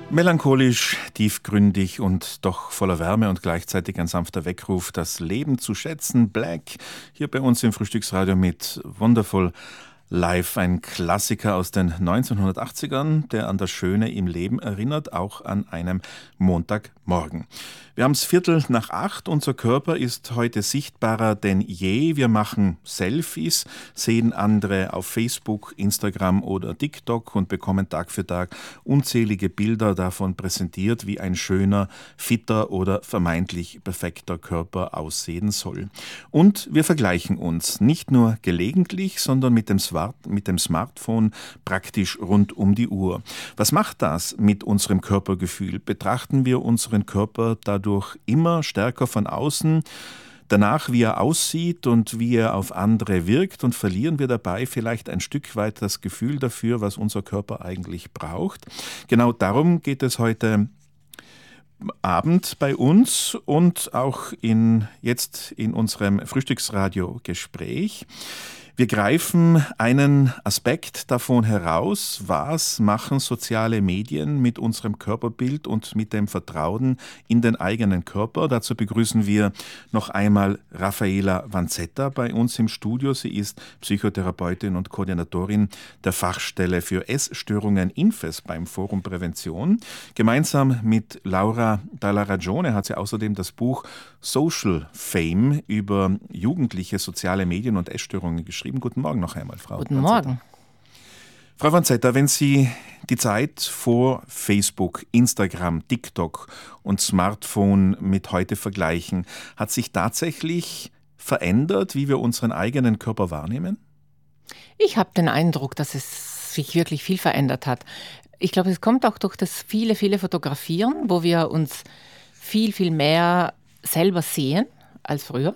Melancholisch, tiefgründig und doch voller Wärme und gleichzeitig ein sanfter Weckruf, das Leben zu schätzen. Black, hier bei uns im Frühstücksradio mit Wonderful Live, ein Klassiker aus den 1980ern, der an das Schöne im Leben erinnert, auch an einem Montagmorgen. Wir haben es 7:45, unser Körper ist heute sichtbarer denn je. Wir machen Selfies, sehen andere auf Facebook, Instagram oder TikTok und bekommen Tag für Tag unzählige Bilder davon präsentiert, wie ein schöner, fitter oder vermeintlich perfekter Körper aussehen soll. Und wir vergleichen uns nicht nur gelegentlich, sondern mit dem Smartphone praktisch rund um die Uhr. Was macht das mit unserem Körpergefühl? Betrachten wir unseren Körper dadurch immer stärker von außen, danach, wie er aussieht und wie er auf andere wirkt, und verlieren wir dabei vielleicht ein Stück weit das Gefühl dafür, was unser Körper eigentlich braucht? Genau darum geht es heute Abend bei uns und auch jetzt in unserem Frühstücksradio-Gespräch. Wir greifen einen Aspekt davon heraus, was machen soziale Medien mit unserem Körperbild und mit dem Vertrauen in den eigenen Körper. Dazu begrüßen wir noch einmal Raffaela Vanzetta bei uns im Studio. Sie ist Psychotherapeutin und Koordinatorin der Fachstelle für Essstörungen Infes beim Forum Prävention. Gemeinsam mit Laura Dalla Ragione hat sie außerdem das Buch Social Fame über jugendliche soziale Medien und Essstörungen geschrieben. Guten Morgen noch einmal, Frau Guten Vanzetta. Morgen. Frau Vanzetta, wenn Sie die Zeit vor Facebook, Instagram, TikTok und Smartphone mit heute vergleichen, hat sich tatsächlich verändert, wie wir unseren eigenen Körper wahrnehmen? Ich habe den Eindruck, dass es sich wirklich viel verändert hat. Ich glaube, es kommt auch durch das viele Fotografieren, wo wir uns viel mehr selber sehen als früher.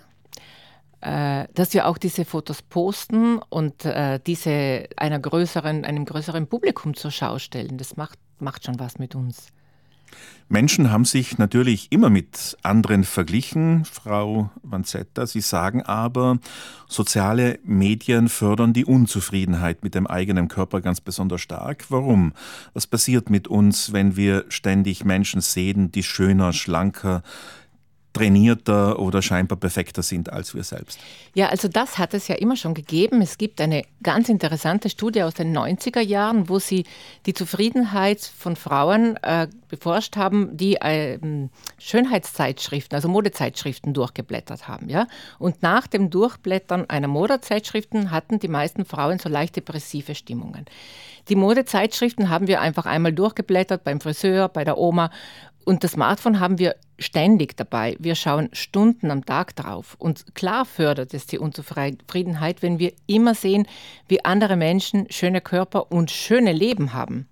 Dass wir auch diese Fotos posten und diese einem größeren Publikum zur Schau stellen. Das macht schon was mit uns. Menschen haben sich natürlich immer mit anderen verglichen, Frau Vanzetta. Sie sagen aber, soziale Medien fördern die Unzufriedenheit mit dem eigenen Körper ganz besonders stark. Warum? Was passiert mit uns, wenn wir ständig Menschen sehen, die schöner, schlanker, trainierter oder scheinbar perfekter sind als wir selbst? Ja, also das hat es ja immer schon gegeben. Es gibt eine ganz interessante Studie aus den 90er Jahren, wo sie die Zufriedenheit von Frauen beforscht haben, die Schönheitszeitschriften, also Modezeitschriften durchgeblättert haben. Ja? Und nach dem Durchblättern einer Modezeitschriften hatten die meisten Frauen so leicht depressive Stimmungen. Die Modezeitschriften haben wir einfach einmal durchgeblättert beim Friseur, bei der Oma. Und das Smartphone haben wir ständig dabei. Wir schauen Stunden am Tag drauf. Und klar fördert es die Unzufriedenheit, wenn wir immer sehen, wie andere Menschen schöne Körper und schöne Leben haben.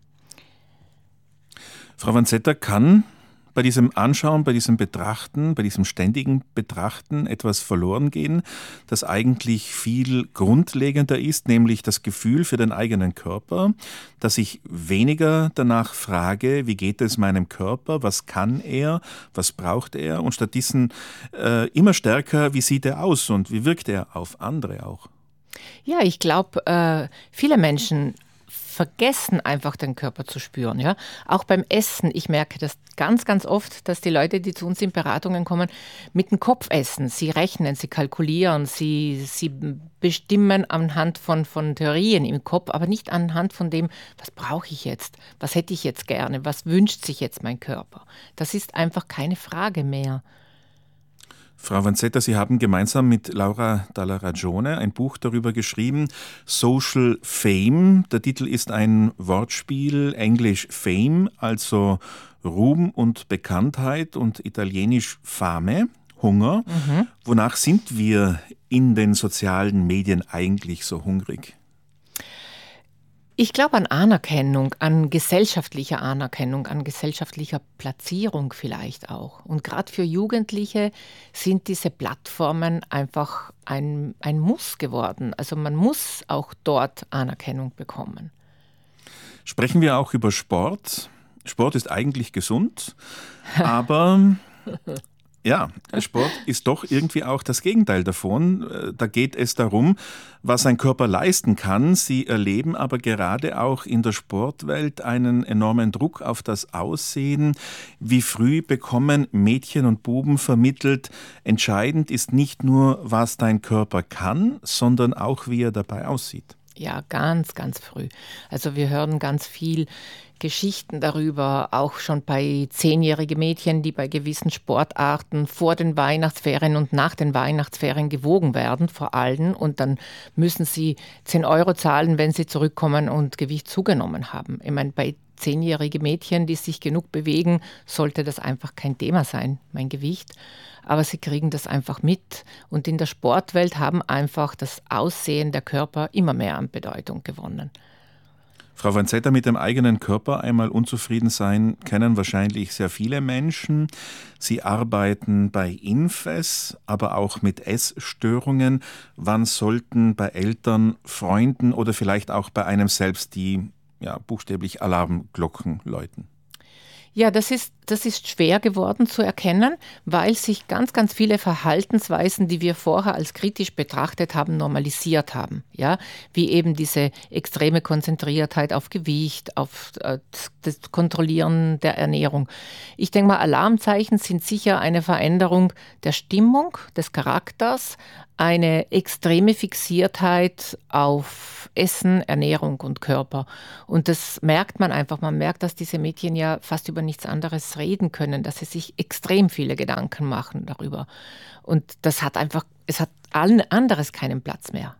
Frau Vanzetta, kann bei diesem Anschauen, bei diesem Betrachten, bei diesem ständigen Betrachten etwas verloren gehen, das eigentlich viel grundlegender ist, nämlich das Gefühl für den eigenen Körper, dass ich weniger danach frage, wie geht es meinem Körper, was kann er, was braucht er, und stattdessen immer stärker, wie sieht er aus und wie wirkt er auf andere auch? Ja, ich glaube, viele Menschen vergessen einfach den Körper zu spüren. Ja? Auch beim Essen, ich merke das ganz oft, dass die Leute, die zu uns in Beratungen kommen, mit dem Kopf essen. Sie rechnen, sie kalkulieren, sie bestimmen anhand von Theorien im Kopf, aber nicht anhand von dem, was brauche ich jetzt, was hätte ich jetzt gerne, was wünscht sich jetzt mein Körper. Das ist einfach keine Frage mehr. Frau Vanzetta, Sie haben gemeinsam mit Laura Dalla Ragione ein Buch darüber geschrieben, Social Fame. Der Titel ist ein Wortspiel, Englisch Fame, also Ruhm und Bekanntheit, und italienisch Fame, Hunger. Wonach sind wir in den sozialen Medien eigentlich so hungrig? Ich glaube an Anerkennung, an gesellschaftlicher Anerkennung, an gesellschaftlicher Platzierung vielleicht auch. Und gerade für Jugendliche sind diese Plattformen einfach ein Muss geworden. Also man muss auch dort Anerkennung bekommen. Sprechen wir auch über Sport. Sport ist eigentlich gesund, aber Ja, Sport ist doch irgendwie auch das Gegenteil davon. Da geht es darum, was ein Körper leisten kann. Sie erleben aber gerade auch in der Sportwelt einen enormen Druck auf das Aussehen. Wie früh bekommen Mädchen und Buben vermittelt, entscheidend ist nicht nur, was dein Körper kann, sondern auch, wie er dabei aussieht. Ja, ganz, ganz früh. Also wir hören ganz viel Geschichten darüber, auch schon bei 10-jährigen Mädchen, die bei gewissen Sportarten vor den Weihnachtsferien und nach den Weihnachtsferien gewogen werden, vor allem. Und dann müssen sie 10 Euro zahlen, wenn sie zurückkommen und Gewicht zugenommen haben. Ich meine, bei 10-jährigen Mädchen, die sich genug bewegen, sollte das einfach kein Thema sein, mein Gewicht. Aber sie kriegen das einfach mit. Und in der Sportwelt haben einfach das Aussehen der Körper immer mehr an Bedeutung gewonnen. Frau Vanzetta, mit dem eigenen Körper einmal unzufrieden sein, kennen wahrscheinlich sehr viele Menschen. Sie arbeiten bei Infes, aber auch mit Essstörungen. Wann sollten bei Eltern, Freunden oder vielleicht auch bei einem selbst die buchstäblich Alarmglocken läuten? Ja, das ist schwer geworden zu erkennen, weil sich ganz, ganz viele Verhaltensweisen, die wir vorher als kritisch betrachtet haben, normalisiert haben. Ja, wie eben diese extreme Konzentriertheit auf Gewicht, auf das Kontrollieren der Ernährung. Ich denke mal, Alarmzeichen sind sicher eine Veränderung der Stimmung, des Charakters, eine extreme Fixiertheit auf Essen, Ernährung und Körper. Und das merkt man einfach. Man merkt, dass diese Mädchen ja fast über nichts anderes reden können, dass sie sich extrem viele Gedanken machen darüber. Und es hat allen anderes keinen Platz mehr.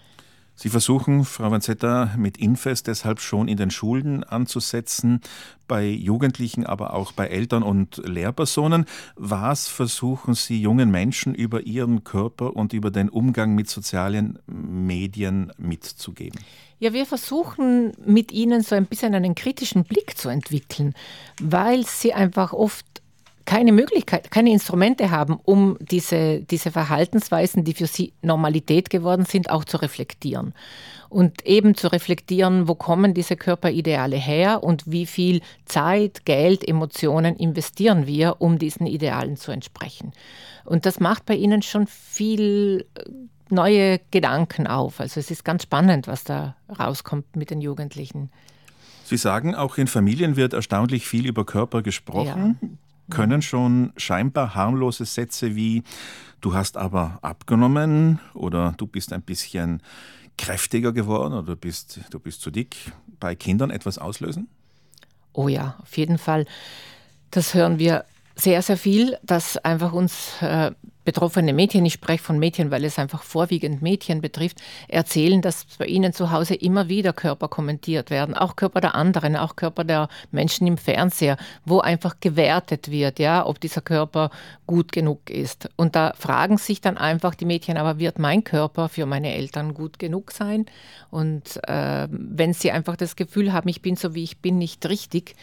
Sie versuchen, Frau Vanzetta, mit Infes deshalb schon in den Schulen anzusetzen, bei Jugendlichen, aber auch bei Eltern und Lehrpersonen. Was versuchen Sie jungen Menschen über ihren Körper und über den Umgang mit sozialen Medien mitzugeben? Ja, wir versuchen mit ihnen so ein bisschen einen kritischen Blick zu entwickeln, weil sie einfach oft keine Möglichkeit, keine Instrumente haben, um diese Verhaltensweisen, die für sie Normalität geworden sind, auch zu reflektieren. Und eben zu reflektieren, wo kommen diese Körperideale her und wie viel Zeit, Geld, Emotionen investieren wir, um diesen Idealen zu entsprechen. Und das macht bei ihnen schon viel neue Gedanken auf. Also es ist ganz spannend, was da rauskommt mit den Jugendlichen. Sie sagen, auch in Familien wird erstaunlich viel über Körper gesprochen. Ja. Können schon scheinbar harmlose Sätze wie „Du hast aber abgenommen" oder „Du bist ein bisschen kräftiger geworden" oder du bist zu dick" bei Kindern etwas auslösen? Oh ja, auf jeden Fall. Das hören wir sehr, sehr viel, dass einfach uns betroffene Mädchen, ich spreche von Mädchen, weil es einfach vorwiegend Mädchen betrifft, erzählen, dass bei ihnen zu Hause immer wieder Körper kommentiert werden, auch Körper der anderen, auch Körper der Menschen im Fernseher, wo einfach gewertet wird, ja, ob dieser Körper gut genug ist. Und da fragen sich dann einfach die Mädchen, aber wird mein Körper für meine Eltern gut genug sein? Und wenn sie einfach das Gefühl haben, ich bin so wie ich bin, nicht richtig,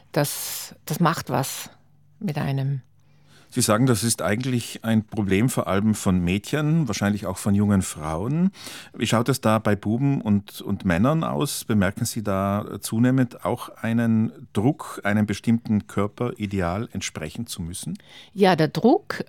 das macht was mit einem. Sie sagen, das ist eigentlich ein Problem vor allem von Mädchen, wahrscheinlich auch von jungen Frauen. Wie schaut es da bei Buben und Männern aus? Bemerken Sie da zunehmend auch einen Druck, einem bestimmten Körperideal entsprechen zu müssen? Ja, der Druck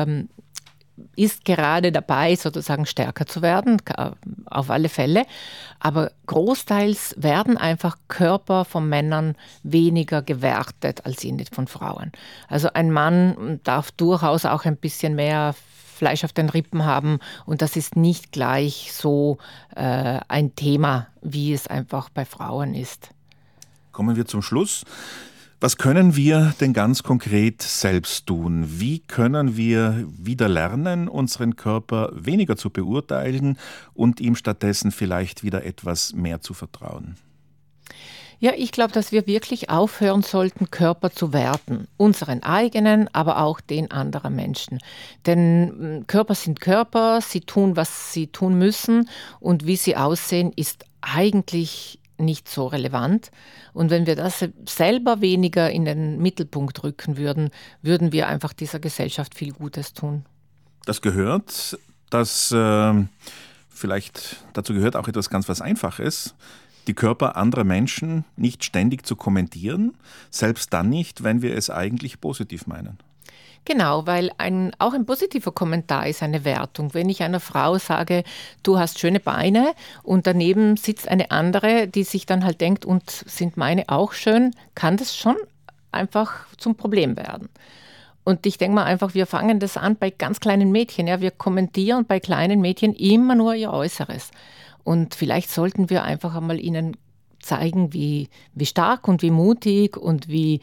ist gerade dabei, sozusagen stärker zu werden, auf alle Fälle. Aber großteils werden einfach Körper von Männern weniger gewertet als jene von Frauen. Also ein Mann darf durchaus auch ein bisschen mehr Fleisch auf den Rippen haben und das ist nicht gleich so ein Thema, wie es einfach bei Frauen ist. Kommen wir zum Schluss. Was können wir denn ganz konkret selbst tun? Wie können wir wieder lernen, unseren Körper weniger zu beurteilen und ihm stattdessen vielleicht wieder etwas mehr zu vertrauen? Ja, ich glaube, dass wir wirklich aufhören sollten, Körper zu werten. Unseren eigenen, aber auch den anderer Menschen. Denn Körper sind Körper, sie tun, was sie tun müssen und wie sie aussehen, ist eigentlich nicht so relevant. Und wenn wir das selber weniger in den Mittelpunkt rücken würden, würden wir einfach dieser Gesellschaft viel Gutes tun. Das gehört, vielleicht dazu gehört auch etwas ganz was Einfaches, die Körper anderer Menschen nicht ständig zu kommentieren, selbst dann nicht, wenn wir es eigentlich positiv meinen. Genau, weil auch ein positiver Kommentar ist eine Wertung. Wenn ich einer Frau sage, du hast schöne Beine und daneben sitzt eine andere, die sich dann halt denkt, und sind meine auch schön, kann das schon einfach zum Problem werden. Und ich denke mal einfach, wir fangen das an bei ganz kleinen Mädchen. Ja? Wir kommentieren bei kleinen Mädchen immer nur ihr Äußeres. Und vielleicht sollten wir einfach einmal ihnen zeigen, wie stark und wie mutig und wie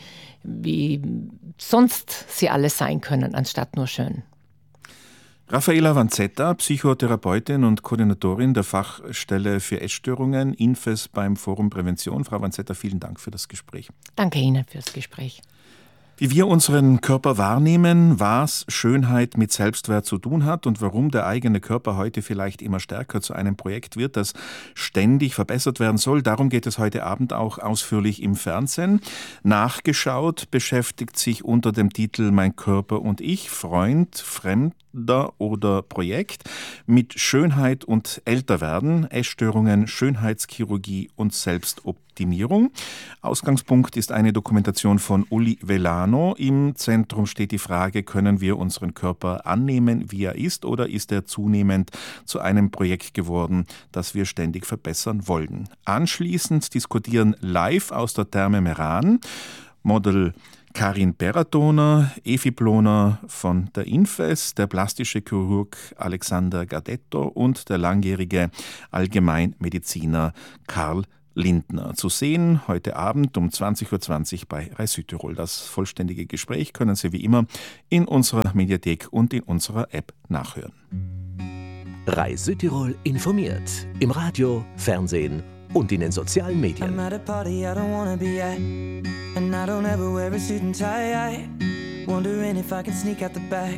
sonst sie alles sein können, anstatt nur schön. Raffaella Vanzetta, Psychotherapeutin und Koordinatorin der Fachstelle für Essstörungen, INFES beim Forum Prävention. Frau Vanzetta, vielen Dank für das Gespräch. Danke Ihnen fürs Gespräch. Wie wir unseren Körper wahrnehmen, was Schönheit mit Selbstwert zu tun hat und warum der eigene Körper heute vielleicht immer stärker zu einem Projekt wird, das ständig verbessert werden soll. Darum geht es heute Abend auch ausführlich im Fernsehen. Nachgeschaut beschäftigt sich unter dem Titel Mein Körper und ich, Freund, Fremder oder Projekt mit Schönheit und Älterwerden, Essstörungen, Schönheitschirurgie und Selbstoptimierung. Ausgangspunkt ist eine Dokumentation von Uli Velano. Im Zentrum steht die Frage, können wir unseren Körper annehmen, wie er ist, oder ist er zunehmend zu einem Projekt geworden, das wir ständig verbessern wollen? Anschließend diskutieren live aus der Therme Meran Model Karin Beratoner, Evi Ploner von der INFES, der plastische Chirurg Alexander Gardetto und der langjährige Allgemeinmediziner Karl Lindner. Zu sehen heute Abend um 20.20 Uhr bei Rai Südtirol. Das vollständige Gespräch können Sie wie immer in unserer Mediathek und in unserer App nachhören. Rai Südtirol informiert. Im Radio, Fernsehen und in den sozialen Medien. I'm at a party I don't wanna be at, and I don't ever wear a suit and tie. Wondering if I can sneak out the back.